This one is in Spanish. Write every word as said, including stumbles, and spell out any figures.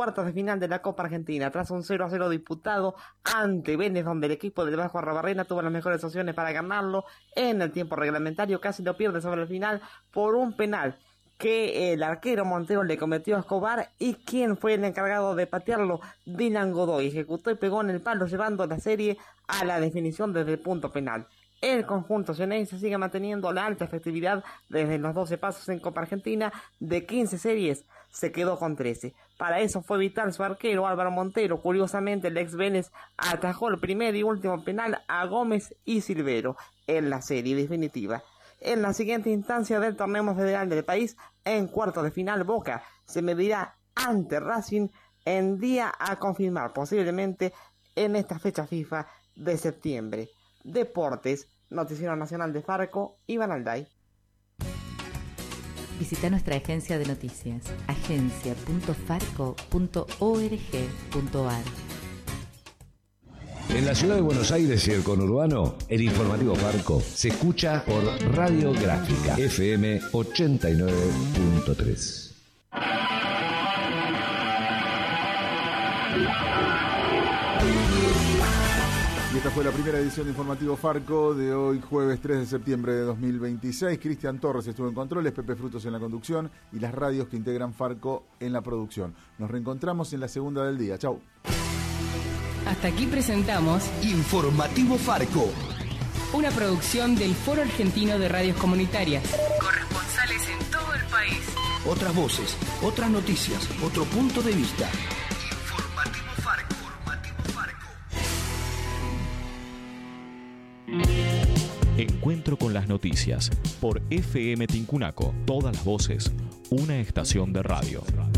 cuartos de final de la Copa Argentina, tras un cero a cero disputado ante Vélez, donde el equipo del Vasco Arrobarrena tuvo las mejores opciones para ganarlo en el tiempo reglamentario. Casi lo pierde sobre el final por un penal que el arquero Montero le cometió a Escobar, y quien fue el encargado de patearlo, Dylan Godoy, ejecutó y pegó en el palo, llevando la serie a la definición desde el punto penal. El conjunto ceneice sigue manteniendo la alta efectividad desde los doce pasos en Copa Argentina. De quince series se quedó con trece. Para eso fue vital su arquero Álvaro Montero. Curiosamente, el ex Vélez atajó el primer y último penal a Gómez y Silvero en la serie definitiva. En la siguiente instancia del torneo federal del país, en cuartos de final, Boca se medirá ante Racing en día a confirmar, posiblemente en esta fecha FIFA de septiembre. Deportes, Noticiero Nacional de Farco, Iván Alday. Visita nuestra agencia de noticias, agencia punto farco punto org punto ar. En la ciudad de Buenos Aires y el conurbano, el informativo Farco se escucha por Radio Gráfica F M ochenta y nueve punto tres. Y esta fue la primera edición de Informativo Farco de hoy, jueves tres de septiembre de dos mil veintiséis. Cristian Torres estuvo en controles, Pepe Frutos en la conducción y las radios que integran Farco en la producción. Nos reencontramos en la segunda del día. Chau. Hasta aquí presentamos Informativo Farco, una producción del Foro Argentino de Radios Comunitarias. Corresponsales en todo el país. Otras voces, otras noticias, otro punto de vista. Informativo Farco. Encuentro con las noticias por F M Tincunaco. Todas las voces, una estación de radio.